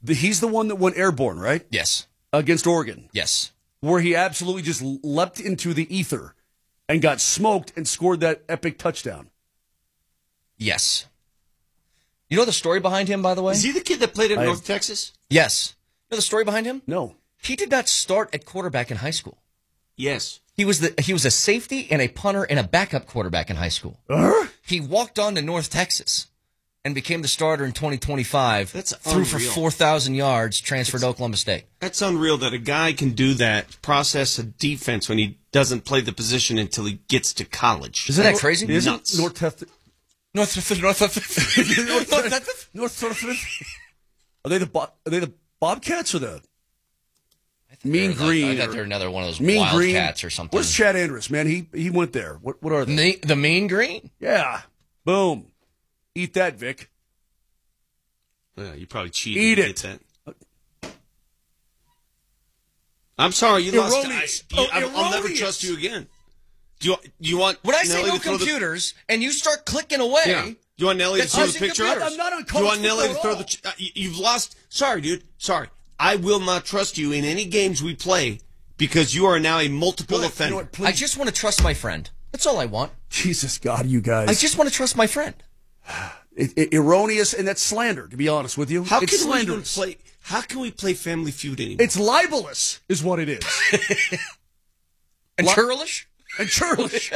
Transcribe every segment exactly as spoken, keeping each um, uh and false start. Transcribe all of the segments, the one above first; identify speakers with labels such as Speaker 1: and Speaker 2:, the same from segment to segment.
Speaker 1: The, he's the one that went airborne, right?
Speaker 2: Yes.
Speaker 1: Against Oregon.
Speaker 2: Yes.
Speaker 1: Where he absolutely just leapt into the ether and got smoked and scored that epic touchdown.
Speaker 2: Yes. You know the story behind him, by the way?
Speaker 3: Is he the kid that played at
Speaker 1: I
Speaker 3: North
Speaker 1: have...
Speaker 3: Texas?
Speaker 2: Yes. You know the story behind him?
Speaker 1: No.
Speaker 2: He did not start at quarterback in high school.
Speaker 3: Yes.
Speaker 2: He was the he was a safety and a punter and a backup quarterback in high school.
Speaker 1: Uh?
Speaker 2: He walked on to North Texas and became the starter in twenty twenty-five.
Speaker 3: That's
Speaker 2: threw
Speaker 3: unreal.
Speaker 2: for four thousand yards, transferred
Speaker 3: It's,
Speaker 2: to Oklahoma State.
Speaker 3: That's unreal that a guy can do that, process a defense when he doesn't play the position until he gets to college.
Speaker 2: Isn't that crazy?
Speaker 1: Isn't
Speaker 3: Nuts.
Speaker 1: North Texas...
Speaker 2: North North North
Speaker 1: North Are they the Bo- are they the Bobcats or the
Speaker 2: They're
Speaker 1: Mean
Speaker 2: like-
Speaker 1: Green?
Speaker 2: I thought
Speaker 1: or-
Speaker 2: they're another one of those
Speaker 1: Mean Green
Speaker 2: Wildcats or something.
Speaker 1: What's Chad Andrus, man? He he went there. What what are they?
Speaker 2: The, the Mean Green?
Speaker 1: Yeah. Boom. Eat that, Vic.
Speaker 3: Yeah, you probably cheated.
Speaker 1: Eat
Speaker 3: to
Speaker 1: it.
Speaker 3: get that. I'm sorry, you lost.
Speaker 1: Erroneous.
Speaker 3: I, you,
Speaker 1: Oh,
Speaker 3: I'll, I'll never
Speaker 1: erroneous.
Speaker 3: trust you again. Do you, do you want
Speaker 2: When I say
Speaker 3: Nelly
Speaker 2: no
Speaker 3: to throw the-
Speaker 2: computers and you start clicking away,
Speaker 3: Yeah. Do you want Nelly to
Speaker 2: That's
Speaker 3: throw the
Speaker 2: using
Speaker 3: picture?
Speaker 2: computers.
Speaker 1: I'm not on
Speaker 3: Do you want
Speaker 1: college
Speaker 3: Nelly to
Speaker 1: football
Speaker 3: throw
Speaker 1: at
Speaker 3: the?
Speaker 1: all.
Speaker 3: ch- Uh, you- you've lost. Sorry, dude. Sorry. I will not trust you in any games we play because you are now a multiple
Speaker 1: Go ahead.
Speaker 3: offender.
Speaker 1: You know what, please.
Speaker 2: I just want to trust my friend. That's all I want.
Speaker 1: Jesus God, you guys.
Speaker 2: I just want to trust my friend.
Speaker 1: It, it, erroneous, and that's slander, to be honest with you.
Speaker 3: How
Speaker 1: it's
Speaker 3: can we even
Speaker 1: slanderous.
Speaker 3: play? How can we play Family Feud anymore?
Speaker 1: It's libelous, is what it is.
Speaker 2: And
Speaker 1: What?
Speaker 2: churlish?
Speaker 1: And churlish.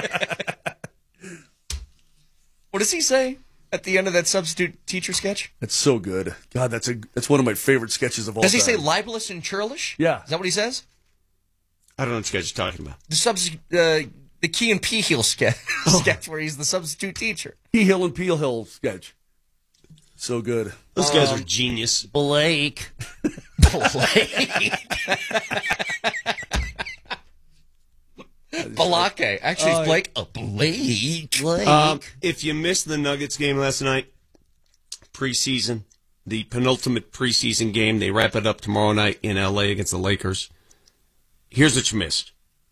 Speaker 2: What does he say at the end of that substitute teacher sketch?
Speaker 1: That's so good. God, that's a that's one of my favorite sketches of all
Speaker 2: Does he
Speaker 1: time.
Speaker 2: say libelous and churlish?
Speaker 1: Yeah.
Speaker 2: Is that what he says?
Speaker 3: I don't know what you guys are talking about.
Speaker 2: The substitute, uh, the Key and Peele sketch,
Speaker 1: Oh.
Speaker 2: sketch where he's the substitute teacher.
Speaker 1: P Hill and Peel Hill sketch. So good.
Speaker 3: Those guys
Speaker 1: Um,
Speaker 3: are genius.
Speaker 1: Blake.
Speaker 2: Blake. Balake. Actually, it's
Speaker 1: Uh,
Speaker 2: Blake. Oh, Blake. Blake.
Speaker 3: Um, if you missed the Nuggets game last night, preseason, the penultimate preseason game, they wrap it up tomorrow night in L A against the Lakers. Here's what you missed.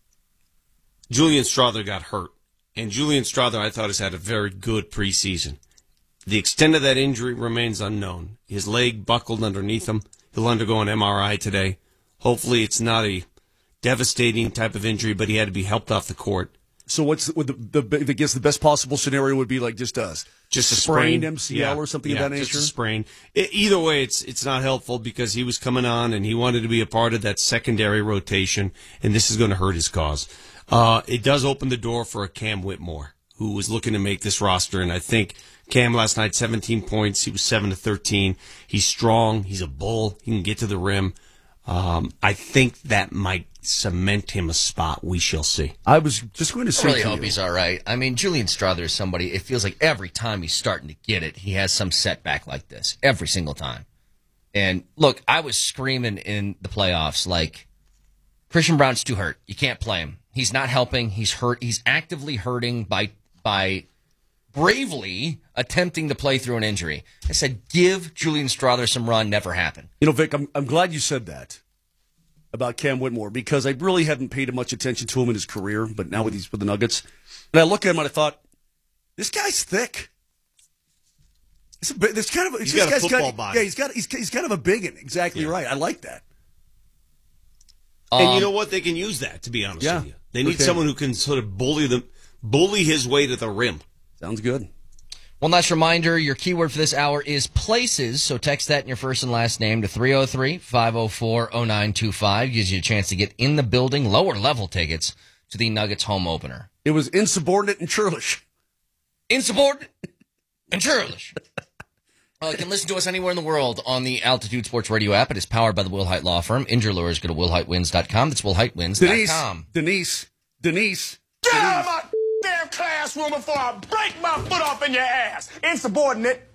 Speaker 3: Julian Strawther got hurt, and Julian Strawther, I thought, has had a very good preseason. The extent of that injury remains unknown. His leg buckled underneath him. He'll undergo an M R I today. Hopefully it's not a devastating type of injury, but he had to be helped off the court.
Speaker 1: So what's the, the, the I guess the best possible scenario would be like just a
Speaker 3: Just a
Speaker 1: sprained
Speaker 3: sprain.
Speaker 1: M C L
Speaker 3: Yeah,
Speaker 1: or something
Speaker 3: yeah,
Speaker 1: of that
Speaker 3: just
Speaker 1: nature.
Speaker 3: a sprain. E- either way, it's it's not helpful because he was coming on and he wanted to be a part of that secondary rotation, and this is going to hurt his cause. Uh, it does open the door for a Cam Whitmore, who was looking to make this roster, and I think Cam last night, seventeen points. He was seven to thirteen. He's strong. He's a bull. He can get to the rim. Um, I think that might cement him a spot. We shall see.
Speaker 1: I was just going to
Speaker 2: I
Speaker 1: say
Speaker 2: really
Speaker 1: to
Speaker 2: hope
Speaker 1: you,
Speaker 2: he's all right. I mean, Julian Strawther is somebody, it feels like every time he's starting to get it, he has some setback like this. Every single time. And look, I was screaming in the playoffs like, Christian Brown's too hurt. You can't play him. He's not helping. He's hurt. He's actively hurting by by bravely attempting to play through an injury. I said, give Julian Strawther some run. Never happened.
Speaker 1: you know, Vic, I'm I'm glad you said that about Cam Whitmore because I really hadn't paid much attention to him in his career, but now with these with the Nuggets, and I look at him and I thought, this guy's thick. It's a, bit- this kind of
Speaker 3: He's
Speaker 1: this
Speaker 3: got a
Speaker 1: guy's
Speaker 3: football body.
Speaker 1: Yeah, he's got he's he's kind of a biggin. Exactly
Speaker 3: Yeah.
Speaker 1: right. I like that.
Speaker 3: And you
Speaker 2: Um,
Speaker 3: know what? They can use that, to be honest
Speaker 1: Yeah.
Speaker 3: with you. They need
Speaker 1: Okay.
Speaker 3: someone who can sort of bully them, bully his way to the rim.
Speaker 1: Sounds good.
Speaker 2: One last reminder, your keyword for this hour is places, so text that in your first and last name to three oh three, five oh four, oh nine two five. Gives you a chance to get in the building, lower level tickets to the Nuggets home opener.
Speaker 1: It was insubordinate and churlish.
Speaker 2: Insubordinate and churlish. Uh, you can listen to us anywhere in the world on the Altitude Sports Radio app. It is powered by the Will Height Law Firm. Injure lawyers, go to will height wins dot com. That's will height wins dot com.
Speaker 1: Denise, Denise, Denise.
Speaker 4: Get out of my damn classroom before I break my foot off in your ass. Insubordinate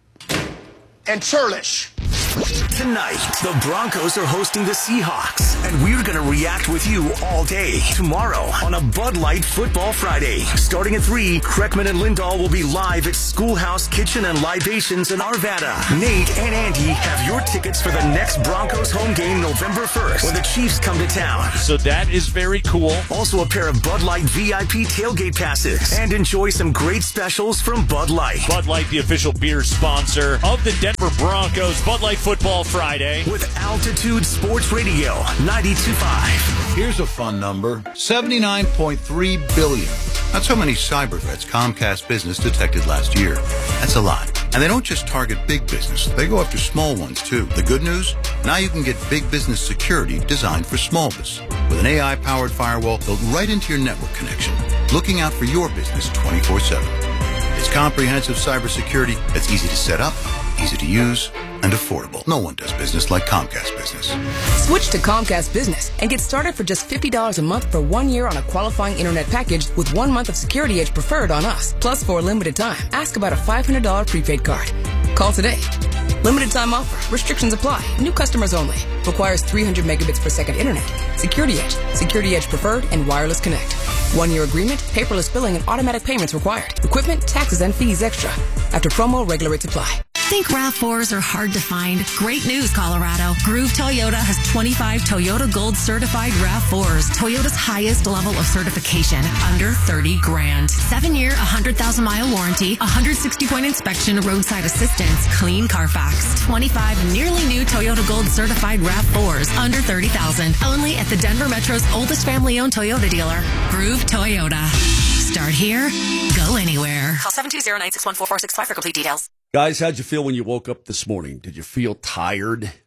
Speaker 4: and churlish.
Speaker 5: Tonight, the Broncos are hosting the Seahawks, and we're going to react with you all day tomorrow on a Bud Light Football Friday. Starting at three, Kreckman and Lindahl will be live at Schoolhouse Kitchen and Libations in Arvada. Nate and Andy have your tickets for the next Broncos home game November first when the Chiefs come to town.
Speaker 6: So that is very cool.
Speaker 5: Also a pair of Bud Light V I P tailgate passes and enjoy some great specials from Bud Light.
Speaker 6: Bud Light, the official beer sponsor of the Denver Broncos. Bud Light Football Friday
Speaker 5: with Altitude Sports Radio ninety-two point five.
Speaker 7: Here's a fun number, seventy-nine point three billion. That's how many cyber threats Comcast Business detected last year. That's a lot. And they don't just target big business. They go after small ones, too. The good news? Now you can get big business security designed for small business. With an A I-powered firewall built right into your network connection, looking out for your business twenty-four seven. It's comprehensive cybersecurity that's easy to set up, easy to use, and affordable. No one does business like Comcast Business.
Speaker 8: Switch to Comcast Business and get started for just fifty dollars a month for one year on a qualifying internet package with one month of Security Edge Preferred on us. Plus, for a limited time, ask about a five hundred dollars prepaid card. Call today. Limited time offer. Restrictions apply. New customers only. Requires three hundred megabits per second internet. Security Edge, Security Edge Preferred, and Wireless Connect. One-year agreement, paperless billing, and automatic payments required. Equipment, taxes, and fees extra. After promo, regular rates apply.
Speaker 9: Think RAV fours are hard to find? Great news, Colorado. Groove Toyota has twenty-five Toyota Gold certified RAV fours. Toyota's highest level of certification, under thirty grand. Seven-year, one hundred thousand mile warranty, one hundred sixty point inspection, roadside assistance, clean Carfax. twenty-five nearly new Toyota Gold certified RAV fours, under thirty thousand. Only at the Denver Metro's oldest family-owned Toyota dealer, Groove Toyota. Start here, go anywhere.
Speaker 10: Call seven two zero, nine six one, four four six five for complete details.
Speaker 1: Guys, how'd you feel when you woke up this morning? Did you feel tired? Did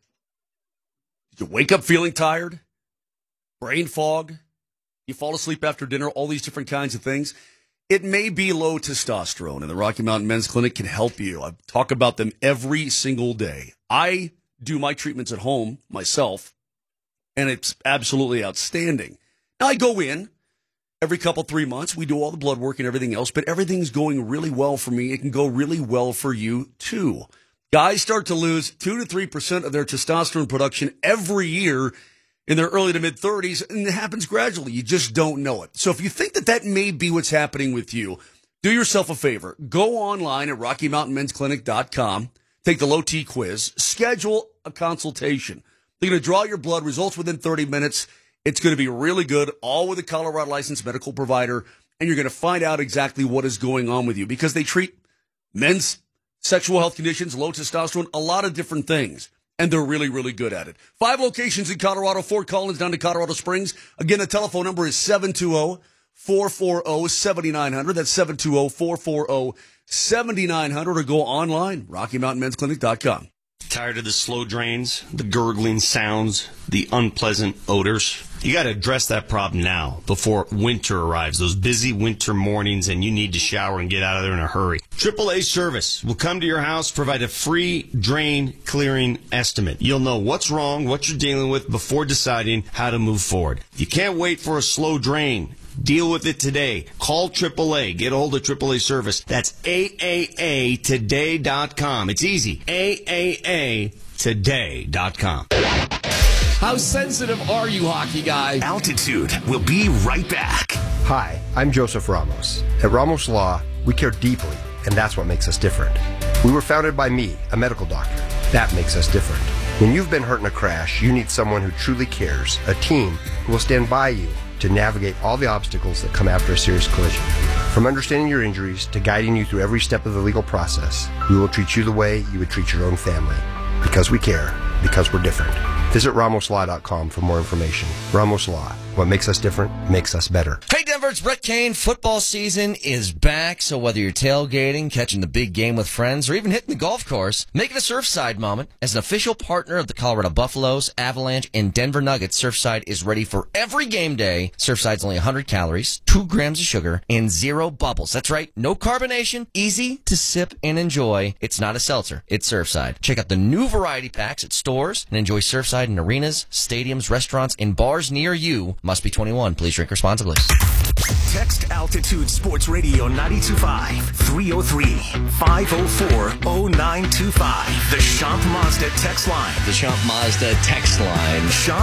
Speaker 1: you wake up feeling tired? Brain fog? You fall asleep after dinner? All these different kinds of things? It may be low testosterone, and the Rocky Mountain Men's Clinic can help you. I talk about them every single day. I do my treatments at home myself, and it's absolutely outstanding. Now, I go in every couple, three months. We do all the blood work and everything else, but everything's going really well for me. It can go really well for you, too. Guys start to lose two to three percent of their testosterone production every year in their early to mid-thirties, and it happens gradually. You just don't know it. So if you think that that may be what's happening with you, do yourself a favor. Go online at rocky mountain men's clinic dot com, take the low T quiz, schedule a consultation. They're going to draw your blood, results within thirty minutes. It's going to be really good, all with a Colorado licensed medical provider, and you're going to find out exactly what is going on with you because they treat men's sexual health conditions, low testosterone, a lot of different things, and they're really, really good at it. Five locations in Colorado, Fort Collins down to Colorado Springs. Again, the telephone number is seven two zero, four four zero, seven nine zero zero. That's seven two zero, four four zero, seven nine zero zero, or go online, rocky mountain men's clinic dot com.
Speaker 3: Tired of the slow drains, the gurgling sounds, the unpleasant odors? You got to address that problem now before winter arrives, those busy winter mornings, and you need to shower and get out of there in a hurry. triple A Service will come to your house, provide a free drain clearing estimate. You'll know what's wrong, what you're dealing with before deciding how to move forward. You can't wait for a slow drain. Deal with it today. Call triple A. Get a hold of triple A Service. That's A A A today dot com. It's easy. A A A today dot com.
Speaker 11: How sensitive are you, hockey guy?
Speaker 5: Altitude will be right back.
Speaker 12: Hi, I'm Joseph Ramos. At Ramos Law, we care deeply, and that's what makes us different. We were founded by me, a medical doctor. That makes us different. When you've been hurt in a crash, you need someone who truly cares, a team who will stand by you to navigate all the obstacles that come after a serious collision. From understanding your injuries to guiding you through every step of the legal process, we will treat you the way you would treat your own family. Because we care, because we're different. Visit ramos law dot com for more information. Ramos Law. What makes us different makes us better.
Speaker 2: Hey, Denver, it's Brett Kane. Football season is back, so whether you're tailgating, catching the big game with friends, or even hitting the golf course, make it a Surfside moment. As an official partner of the Colorado Buffaloes, Avalanche, and Denver Nuggets, Surfside is ready for every game day. Surfside's only one hundred calories, two grams of sugar, and zero bubbles. That's right, no carbonation, easy to sip and enjoy. It's not a seltzer, it's Surfside. Check out the new variety packs at stores and enjoy Surfside in arenas, stadiums, restaurants, and bars near you. Must be twenty-one. Please drink responsibly.
Speaker 5: Text Altitude Sports Radio ninety-two point five, three oh three, five oh four, oh nine two five. The Champ Mazda text line.
Speaker 2: The Champ Mazda text line.
Speaker 5: Champ